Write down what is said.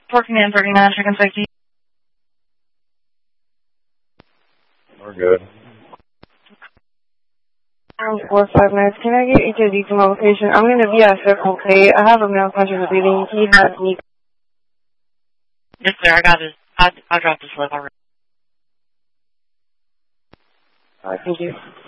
Port Command 39, chicken safety. We're good. 459. Can I get HID to my location? I'm going to be at Circle K. I have a male passenger breathing. He has me. Yes, sir. I got it. I'll drop this slip already. All right, thank you.